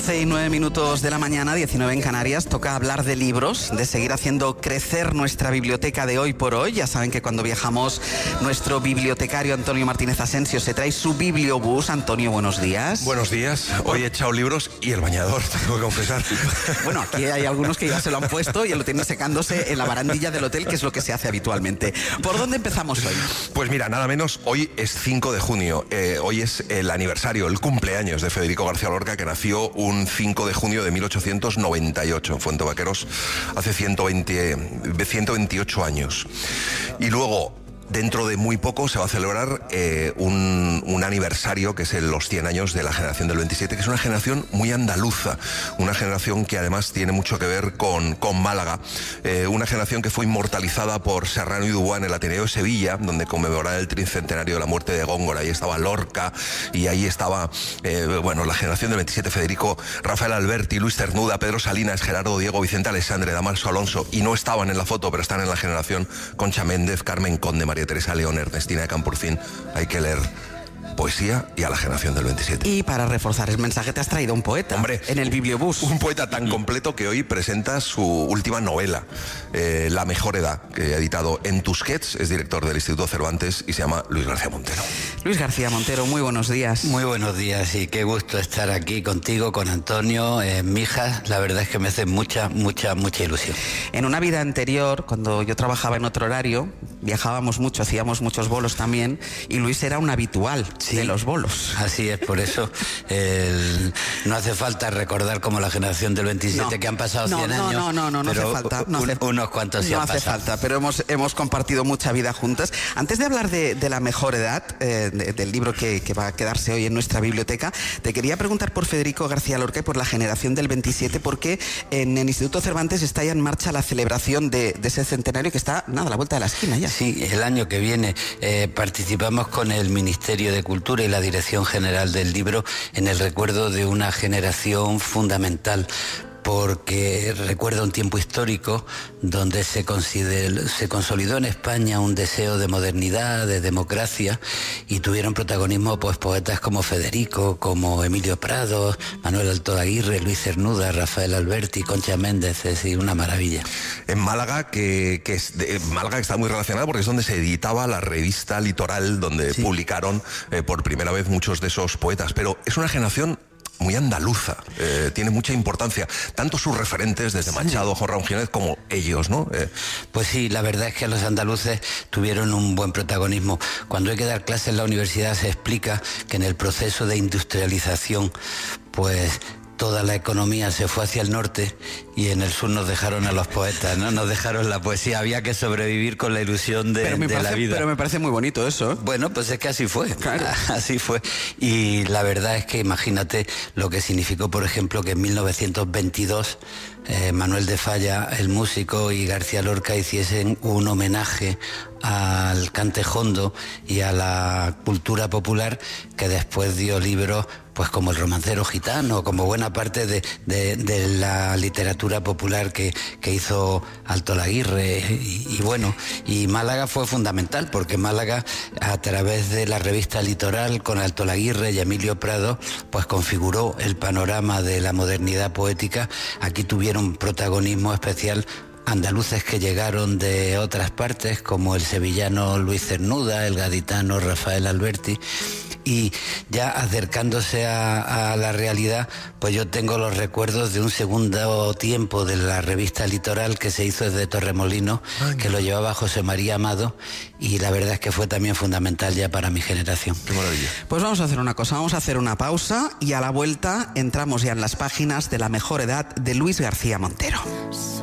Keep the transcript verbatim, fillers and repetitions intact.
doce y nueve minutos de la mañana, diecinueve en Canarias. Toca hablar de libros, de seguir haciendo crecer nuestra biblioteca de hoy por hoy. Ya saben que cuando viajamos, nuestro bibliotecario Antonio Martínez Asensio se trae su bibliobús. Antonio, buenos días. Buenos días. Hoy he echado libros y el bañador, tengo que confesar. Bueno, aquí hay algunos que ya se lo han puesto y lo tienen secándose en la barandilla del hotel, que es lo que se hace habitualmente. ¿Por dónde empezamos hoy? Pues mira, nada menos, hoy es cinco de junio. Eh, hoy es el aniversario, el cumpleaños de Federico García Lorca, que nació un cinco de junio de mil ochocientos noventa y ocho en Fuente Vaqueros, hace ciento veinte, ciento veintiocho años. Y luego, dentro de muy poco se va a celebrar eh, un, un aniversario que es el, los cien años de la generación del veintisiete, que es una generación muy andaluza, una generación que además tiene mucho que ver con, con Málaga, eh, una generación que fue inmortalizada por Serrano y Dubois en el Ateneo de Sevilla, donde conmemoraba el tricentenario de la muerte de Góngora. Ahí estaba Lorca y ahí estaba eh, bueno, la generación del veintisiete: Federico, Rafael Alberti, Luis Cernuda, Pedro Salinas, Gerardo Diego, Vicente Alessandre, Damaso Alonso, y no estaban en la foto, pero están en la generación: Concha Méndez, Carmen Conde, María Teresa León, Ernestina de Camporcín. Hay que leer poesía y a la generación del veintisiete. Y para reforzar el mensaje te has traído un poeta. Hombre, en el bibliobús. Un poeta tan completo que hoy presenta su última novela, eh, La mejor edad, que ha editado en Tusquets, es director del Instituto Cervantes y se llama Luis García Montero. Luis García Montero, muy buenos días. Muy buenos días y qué gusto estar aquí contigo, con Antonio, eh, Mijas. La verdad es que me hace mucha, mucha, mucha ilusión. En una vida anterior, cuando yo trabajaba en otro horario, viajábamos mucho, hacíamos muchos bolos también, y Luis era un habitual. Sí, de los bolos. Así es, por eso el, no hace falta recordar como la generación del veintisiete, no, que han pasado no, cien no, años. No, no, no, no, no hace falta. No un, hace, unos cuantos sí no han hace pasado. falta, pero hemos, hemos compartido mucha vida juntas. Antes de hablar de, de La mejor edad, eh, de, del libro que, que va a quedarse hoy en nuestra biblioteca, te quería preguntar por Federico García Lorca y por la generación del veintisiete, porque en el Instituto Cervantes está ya en marcha la celebración de, de ese centenario que está, nada, a la vuelta de la esquina ya. Sí, el año que viene eh, participamos con el Ministerio de Cultura y la Dirección General del Libro en el recuerdo de una generación fundamental, porque recuerda un tiempo histórico donde se, se consolidó en España un deseo de modernidad, de democracia, y tuvieron protagonismo pues poetas como Federico, como Emilio Prado, Manuel Alto Aguirre, Luis Cernuda, Rafael Alberti, Concha Méndez. Es decir, una maravilla. En Málaga, que, que es de, Málaga está muy relacionada porque es donde se editaba la revista Litoral, donde sí. publicaron eh, por primera vez muchos de esos poetas, pero es una generación muy andaluza, eh, tiene mucha importancia, tanto sus referentes desde sí. Machado, Juan Ramón Jiménez, como ellos, ¿no? Eh. Pues sí, la verdad es que los andaluces tuvieron un buen protagonismo. Cuando hay que dar clases en la universidad se explica que en el proceso de industrialización, pues toda la economía se fue hacia el norte y en el sur nos dejaron a los poetas, ¿no? Nos dejaron la poesía. Había que sobrevivir con la ilusión de, de parece, la vida. Pero me parece muy bonito eso, ¿eh? Bueno, pues es que así fue. Claro. Así fue. Y la verdad es que imagínate lo que significó, por ejemplo, que en mil novecientos veintidós eh, Manuel de Falla, el músico, y García Lorca hiciesen un homenaje al cantejondo y a la cultura popular, que después dio libros pues como El romancero gitano, como buena parte de, de, de la literatura popular que, que hizo Alto Laguirre, y, y bueno, y Málaga fue fundamental, porque Málaga, a través de la revista Litoral, con Alto Laguirre y Emilio Prado, pues configuró el panorama de la modernidad poética. Aquí tuvieron protagonismo especial andaluces que llegaron de otras partes, como el sevillano Luis Cernuda, el gaditano Rafael Alberti. Y ya acercándose a, a la realidad, pues yo tengo los recuerdos de un segundo tiempo de la revista Litoral que se hizo desde Torremolinos, Ay, que lo llevaba José María Amado, y la verdad es que fue también fundamental ya para mi generación. Qué maravilla. Pues vamos a hacer una cosa, vamos a hacer una pausa y a la vuelta entramos ya en las páginas de La mejor edad de Luis García Montero.